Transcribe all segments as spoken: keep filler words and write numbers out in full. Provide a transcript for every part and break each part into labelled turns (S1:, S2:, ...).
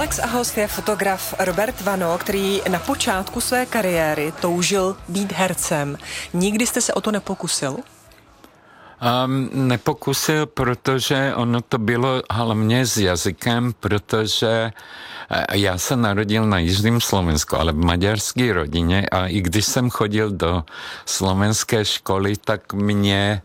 S1: Alex a host je fotograf Robert Vano, který na počátku své kariéry toužil být hercem. Nikdy jste se o to nepokusil?
S2: Um, nepokusil, protože ono to bylo hlavně s jazykem, protože já se narodil na jižním Slovensku, ale v maďarské rodině, a i když jsem chodil do slovenské školy, tak mě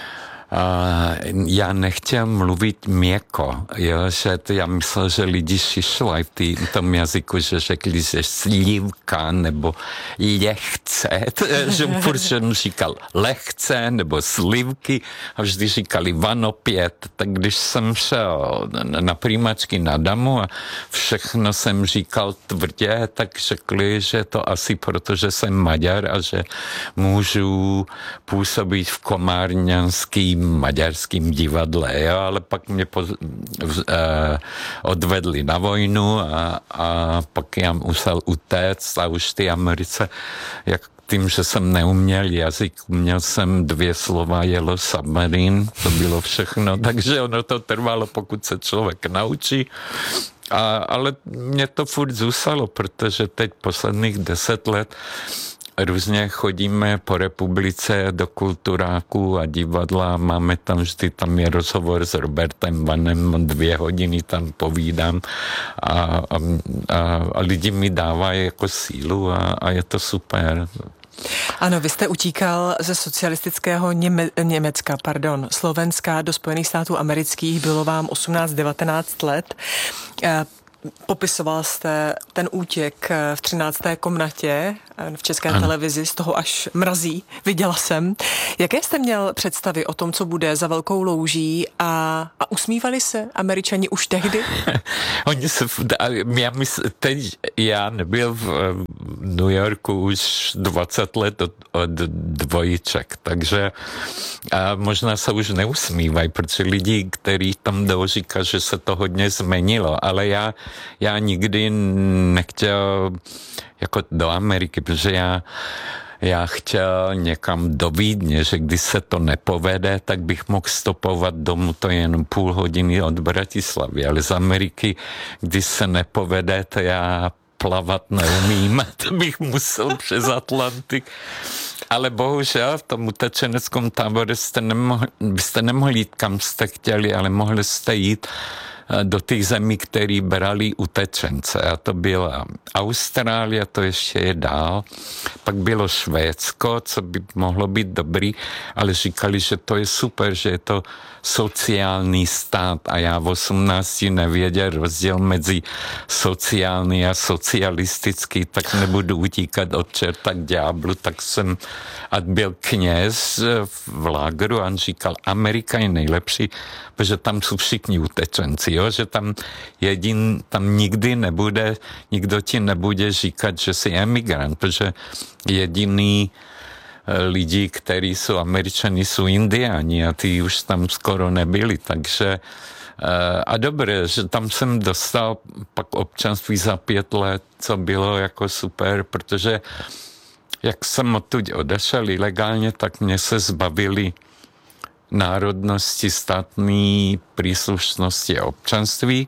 S2: Uh, já nechtěl mluvit měkko, jo, že to já myslel, že lidi šišlají v tý, tom jazyku, že řekli, že slívka nebo lehce, že furt jsem říkal lehce nebo slívky a vždy říkali Vano pět, tak když jsem šel na přijímačky na Damu a všechno jsem říkal tvrdě, tak řekli, že to asi proto, že jsem Maďar a že můžu působit v komárňanský maďarským divadle, jo, ale pak mě po, uh, odvedli na vojnu a, a pak já musel utéct a už v té Americe, jak tím, že jsem neuměl jazyk, uměl jsem dvě slova Yellow Submarine, to bylo všechno, takže ono to trvalo, pokud se člověk naučí. A, ale mě to furt zůstalo, protože teď posledních deset let různě chodíme po republice do kulturáku a divadla, máme tam vždy, tam je rozhovor s Robertem Vanem, dvě hodiny tam povídám a, a, a, a lidi mi dávají jako sílu a, a je to super.
S1: Ano, vy jste utíkal ze socialistického Něme- Německa, pardon, Slovenska do Spojených států amerických, bylo vám osmnáct devatenáct let. Popisoval jste ten útěk v třinácté komnatě v České ano. televizi, z toho až mrazí, viděla jsem. Jaké jste měl představy o tom, co bude za velkou louží a, a usmívali se Američani už tehdy?
S2: Oni se, já, mysl, teď já nebyl v New Yorku už dvacet let od, od dvojiček, takže a možná se už neusmívají, protože lidi, kteří tam jdou, říkají, že se to hodně změnilo, ale já Já nikdy nechtěl jako do Ameriky, protože já, já chtěl někam do Vídně, že když se to nepovede, tak bych mohl stopovat domů, to je jen půl hodiny od Bratislavy, ale z Ameriky, když se nepovede, to já plavat neumím, to bych musel přes Atlantik. Ale bohužel v tom utečeneckém táboře jste nemohli, byste nemohli jít, kam jste chtěli, ale mohli jste jít do těch zemí, které brali utečence. A to byla Austrálie, to ještě je dál. Pak bylo Švédsko, co by mohlo být dobrý, ale říkali, že to je super, že je to sociální stát a já v osmnácti nevěděl rozdíl mezi sociální a socialistický, tak nebudu utíkat od čerta k ďáblu, tak jsem, a byl kněz v lágru a on říkal, Amerika je nejlepší, protože tam jsou všichni utečenci, jo? Že tam jedin, tam nikdy nebude, nikdo ti nebude říkat, že jsi emigrant, protože jediný lidi, kteří jsou Američani, jsou Indiáni a ty už tam skoro nebyli, takže a dobré, že tam jsem dostal pak občanství za pět let, co bylo jako super, protože jak jsem odtud odešel ilegálně, tak mě se zbavili národnosti, státní příslušnosti a občanství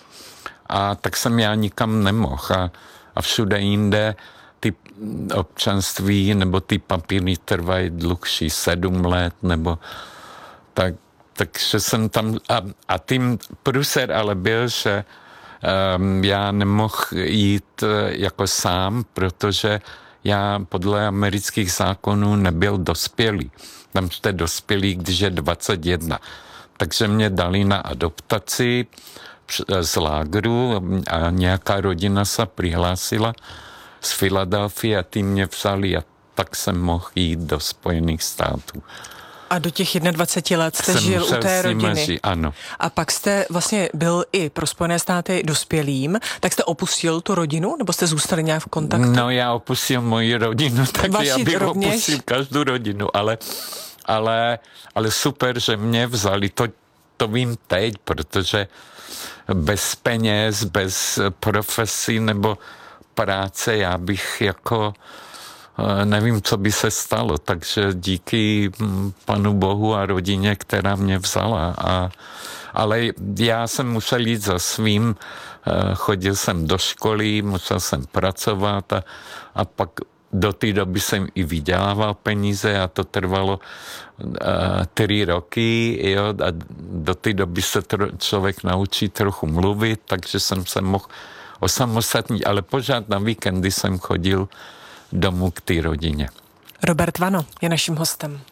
S2: a tak jsem já nikam nemohl a, a všude jinde ty občanství nebo ty papíry trvají dlouhší sedm let nebo tak, takže jsem tam a, a tím průser ale byl, že um, já nemohl jít jako sám, protože já podle amerických zákonů nebyl dospělý. Tam jste dospělí, když je dvacet jedna. Takže mě dali na adoptaci z lágru a nějaká rodina se přihlásila z Filadelfie a ty mě vzali a tak jsem mohl jít do Spojených států.
S1: A do těch dvaceti jedna let jste
S2: jsem
S1: žil u té rodiny.
S2: Ži, ano.
S1: A pak jste vlastně byl i pro Spojené státy dospělým, tak jste opustil tu rodinu, nebo jste zůstali nějak v kontaktu?
S2: No já opustil moji rodinu, tak Vaši já bych rovněž? opustil každou rodinu, ale, ale, ale super, že mě vzali, to, to vím teď, protože bez peněz, bez profesí nebo práce já bych jako nevím, co by se stalo, takže díky Panu Bohu a rodině, která mě vzala a, ale já jsem musel jít za svým, chodil jsem do školy, musel jsem pracovat a, a pak do té doby jsem i vydělával peníze a to trvalo uh, tři roky, jo, a do té doby se tro, člověk naučí trochu mluvit, takže jsem se mohl osamostatnit, ale pořád na víkendy jsem chodil domů k té rodině.
S1: Robert Vano je naším hostem.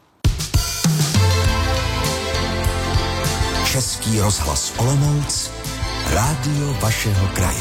S3: Český rozhlas Olomouc, rádio vašeho kraje.